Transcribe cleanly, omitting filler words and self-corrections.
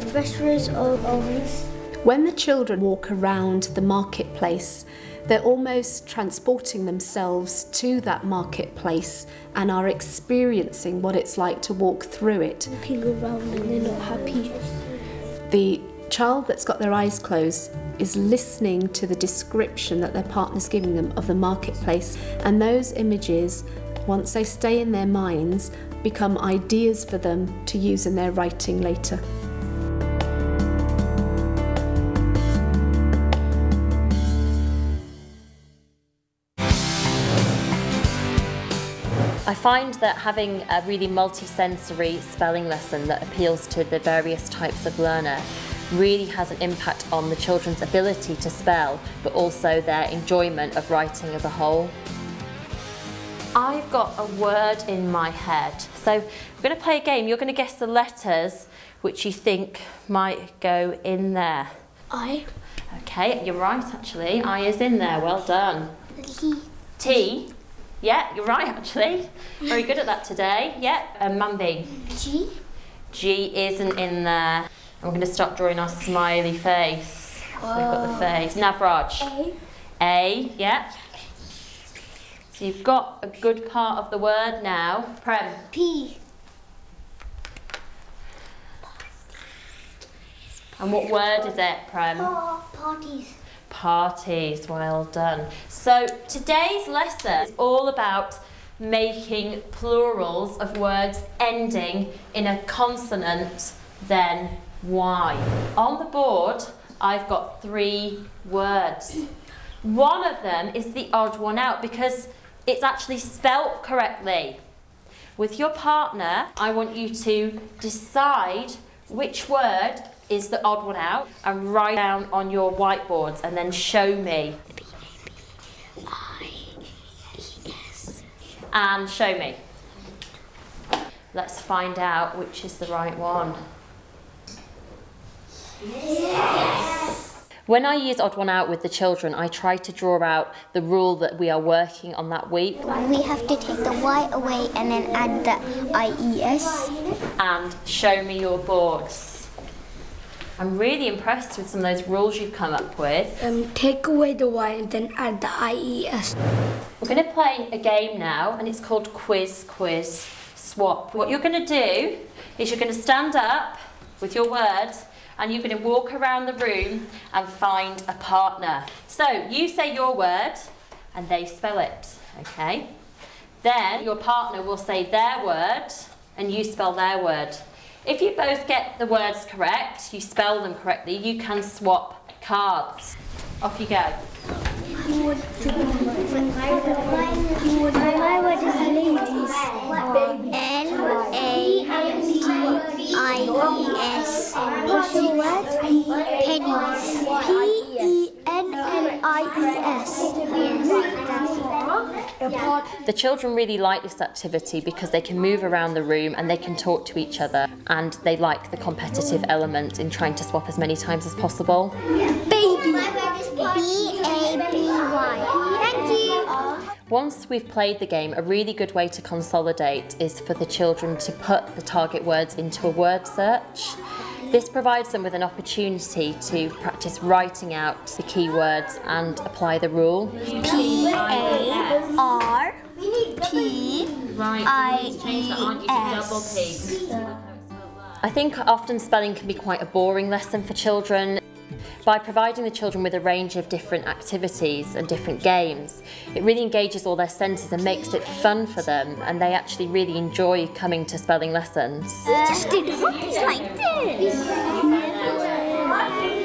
restaurants or ovens. When the children walk around the marketplace, they're almost transporting themselves to that marketplace and are experiencing what it's like to walk through it. Looking around and they're not happy. The child that's got their eyes closed is listening to the description that their partner's giving them of the marketplace, and those images, once they stay in their minds, become ideas for them to use in their writing later. I find that having a really multi-sensory spelling lesson that appeals to the various types of learner really has an impact on the children's ability to spell, but also their enjoyment of writing as a whole. I've got a word in my head, so we're going to play a game. You're going to guess the letters which you think might go in there. I. Okay, you're right actually. I is in there, well done. T. T. Yeah, you're right actually. Very good at that today. Yeah, Mambi. G. G isn't in there. I'm going to start drawing our smiley face. So we've got the face. Navraj. A. A, yeah. So you've got a good part of the word now. Prem. P. And what word is it, Prem? Parties. Parties, well done. So today's lesson is all about making plurals of words ending in a consonant, then Y. On the board, I've got 3 words. One of them is the odd one out because it's actually spelt correctly. With your partner, I want you to decide which word is the odd one out and write down on your whiteboards and then show me. B-A-B-I-E-S. And show me. Let's find out which is the right one. Yes. When I use odd one out with the children, I try to draw out the rule that we are working on that week. We have to take the Y away and then add the IES. And show me your boards. I'm really impressed with some of those rules you've come up with. Take away the Y and then add the IES. We're going to play a game now and it's called Quiz, Quiz, Swap. What you're going to do is you're going to stand up with your words and you're going to walk around the room and find a partner. So you say your word and they spell it, okay? Then your partner will say their word and you spell their word. If you both get the words correct, you spell them correctly, you can swap cards. Off you go. My word is ladies. L-A-D-I-E-S. What's your word? Pennies. P-E-N-N-I-E-S. The children really like this activity because they can move around the room and they can talk to each other, and they like the competitive element in trying to swap as many times as possible. Baby. B-A-B-Y. Thank you. Once we've played the game, a really good way to consolidate is for the children to put the target words into a word search. This provides them with an opportunity to practice writing out the keywords and apply the rule. P-A-R-T-I-E-S. I think often spelling can be quite a boring lesson for children. By providing the children with a range of different activities and different games, it really engages all their senses and makes it fun for them, and they actually really enjoy coming to spelling lessons. Just did like this.